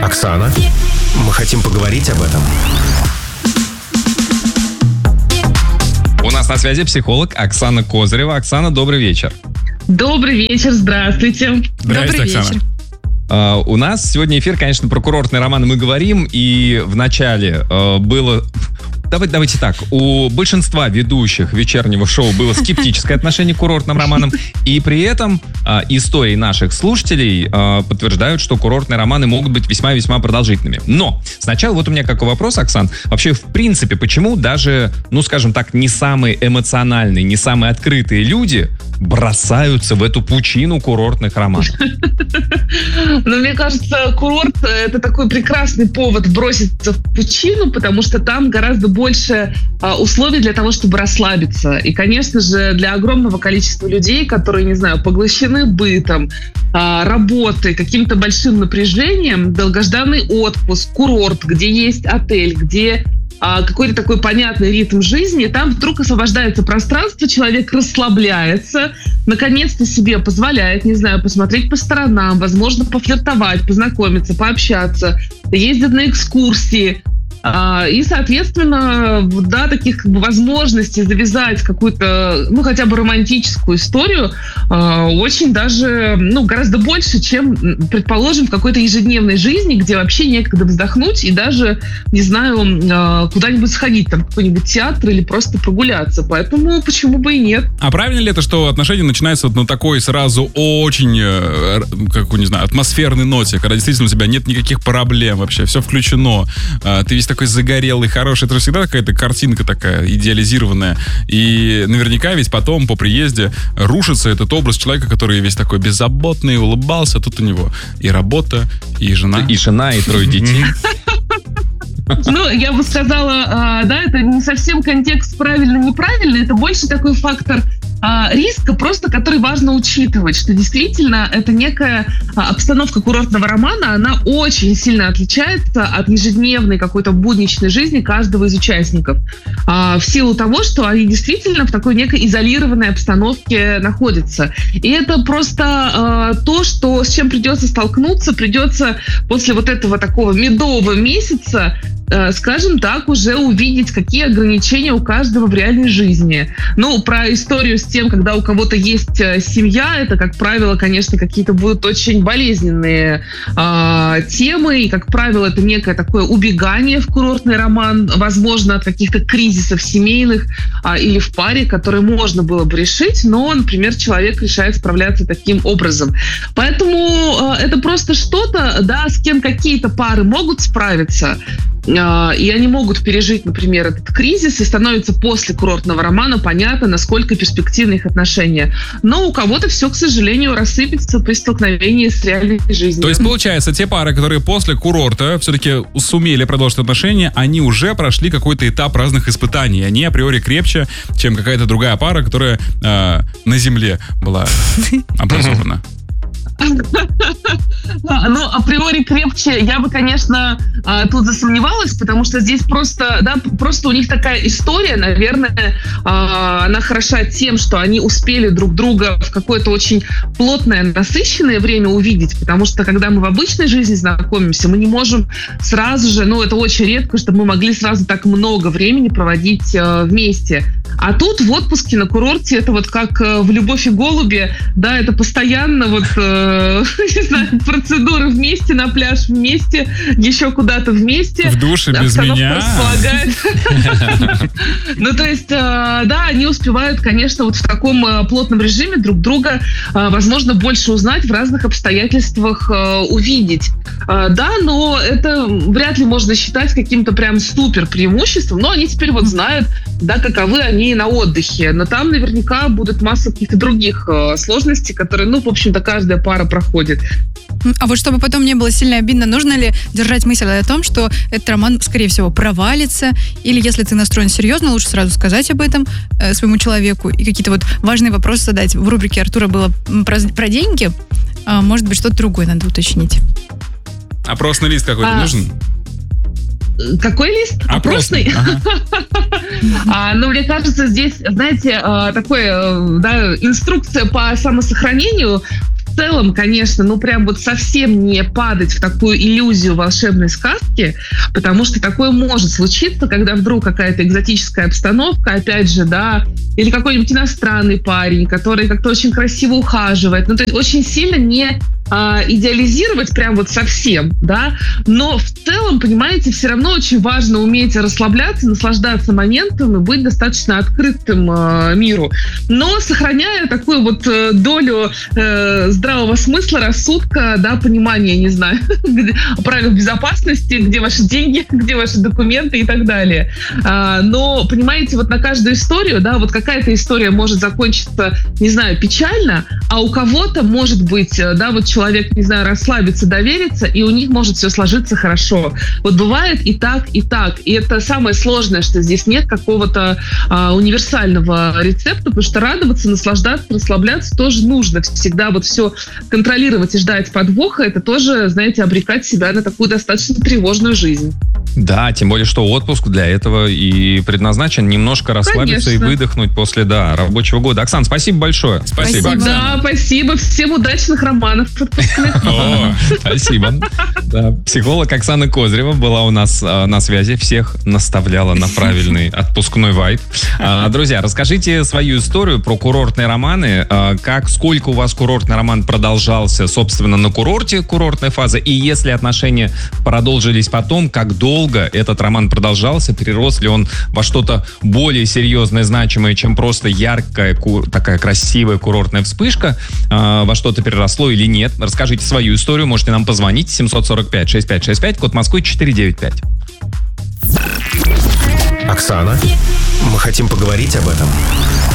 Оксана, мы хотим поговорить об этом. У нас на связи психолог Оксана Козырева. Оксана, добрый вечер. Добрый вечер, здравствуйте. Добрый вечер. У нас сегодня эфир, конечно, про курортные романы мы говорим, и в начале было... Давайте так, у большинства ведущих вечернего шоу было скептическое отношение к курортным романам, и при этом истории наших слушателей подтверждают, что курортные романы могут быть весьма-весьма продолжительными. Но сначала вот у меня какой вопрос, Оксан. Вообще, в принципе, почему даже, скажем так, не самые эмоциональные, не самые открытые люди бросаются в эту пучину курортных романов? Мне кажется, курорт — это такой прекрасный повод броситься в пучину, потому что там гораздо больше условий для того, чтобы расслабиться. И, конечно же, для огромного количества людей, которые, не знаю, поглощены бытом, работой, каким-то большим напряжением, долгожданный отпуск, курорт, где есть отель, где какой-то такой понятный ритм жизни, там вдруг освобождается пространство, человек расслабляется, наконец-то себе позволяет, не знаю, посмотреть по сторонам, возможно, пофлиртовать, познакомиться, пообщаться, ездит на экскурсии. И, соответственно, да, таких возможностей завязать какую-то, хотя бы романтическую историю очень даже, гораздо больше, чем, предположим, в какой-то ежедневной жизни, где вообще некогда вздохнуть и даже, не знаю, куда-нибудь сходить, там, в какой-нибудь театр или просто прогуляться. Поэтому почему бы и нет. А правильно ли это, что отношения начинаются вот на такой сразу очень, атмосферной ноте, когда действительно у тебя нет никаких проблем вообще, все включено, ты весь такой загорелый, хороший. Это же всегда какая-то картинка такая идеализированная. И наверняка ведь потом по приезде рушится этот образ человека, который весь такой беззаботный, улыбался. Тут у него и работа, и жена. И жена, и 3 детей. Я бы сказала, да, это не совсем контекст правильно-неправильно, это больше такой фактор риска, просто который важно учитывать, что действительно это некая обстановка курортного романа, она очень сильно отличается от ежедневной какой-то будничной жизни каждого из участников. В силу того, что они действительно в такой некой изолированной обстановке находятся. И это просто то, с чем придется столкнуться, придется после вот этого такого медового месяца, скажем так, уже увидеть, какие ограничения у каждого в реальной жизни. Про историю с тем, когда у кого-то есть семья, это, как правило, конечно, какие-то будут очень болезненные темы, и, как правило, это некое такое убегание в курортный роман, возможно, от каких-то кризисов семейных или в паре, которые можно было бы решить, но, например, человек решает справляться таким образом. Поэтому это просто что-то, да, с кем какие-то пары могут справиться, и они могут пережить, например, этот кризис, и становится после курортного романа понятно, насколько перспективны их отношения. Но у кого-то все, к сожалению, рассыпется при столкновении с реальной жизнью. То есть, получается, те пары, которые после курорта все-таки сумели продолжить отношения, они уже прошли какой-то этап разных испытаний. Они априори крепче, чем какая-то другая пара, которая на земле была образована. Априори крепче я бы, конечно, тут засомневалась, потому что здесь просто у них такая история, наверное, она хороша тем, что они успели друг друга в какое-то очень плотное, насыщенное время увидеть, потому что когда мы в обычной жизни знакомимся, мы не можем сразу же, это очень редко, чтобы мы могли сразу так много времени проводить вместе. А тут в отпуске на курорте это вот как в «Любовь и голуби», да, это постоянно не знаю, процедуры вместе, на пляж вместе, еще куда-то вместе. В душе без меня. То есть, да, они успевают, конечно, вот в таком плотном режиме друг друга, возможно, больше узнать, в разных обстоятельствах увидеть. Да, но это вряд ли можно считать каким-то прям супер преимуществом, но они теперь вот знают, да, каковы они на отдыхе. Но там наверняка будет масса каких-то других сложностей, которые, в общем-то, каждая пара проходит. А вот чтобы потом не было сильно обидно, нужно ли держать мысль о том, что этот роман, скорее всего, провалится? Или если ты настроен серьезно, лучше сразу сказать об этом своему человеку и какие-то вот важные вопросы задать. В рубрике Артура было про деньги, может быть, что-то другое надо уточнить. Опросный лист какой-то нужен? Какой лист? Опросный? Мне кажется, здесь, знаете, инструкция по самосохранению целом, конечно, ну прям вот совсем не падать в такую иллюзию волшебной сказки, потому что такое может случиться, когда вдруг какая-то экзотическая обстановка, опять же, да, или какой-нибудь иностранный парень, который как-то очень красиво ухаживает. Ну, то есть очень сильно не идеализировать прям вот совсем, да, но в целом, понимаете, все равно очень важно уметь расслабляться, наслаждаться моментом и быть достаточно открытым миру, но сохраняя такую вот долю здравого смысла, рассудка, да, понимания, не знаю, правил безопасности, где ваши деньги, где ваши документы и так далее. Но, понимаете, вот на каждую историю, да, вот какая-то история может закончиться, не знаю, печально, а у кого-то может быть, да, вот человек, не знаю, расслабиться, довериться, и у них может все сложиться хорошо. Вот бывает и так, и так. И это самое сложное, что здесь нет какого-то универсального рецепта, потому что радоваться, наслаждаться, расслабляться тоже нужно. Всегда вот все контролировать и ждать подвоха, это тоже, знаете, обрекать себя на такую достаточно тревожную жизнь. Да, тем более, что отпуск для этого и предназначен немножко расслабиться. Конечно. И выдохнуть после, да, рабочего года. Оксан, спасибо большое. Спасибо. Да, спасибо. Всем удачных романов. Спасибо. Психолог Оксана Козырева была у нас на связи. Всех наставляла на правильный отпускной вайб. Друзья, расскажите свою историю про курортные романы. Сколько у вас курортный роман продолжался, собственно, на курорте, курортная фаза, и если отношения продолжились потом, как долго этот роман продолжался, перерос ли он во что-то более серьезное, значимое, чем просто яркая, такая красивая курортная вспышка, во что-то переросло или нет. Расскажите свою историю, можете нам позвонить 745-6565, код Москвы 495. Оксана, мы хотим поговорить об этом.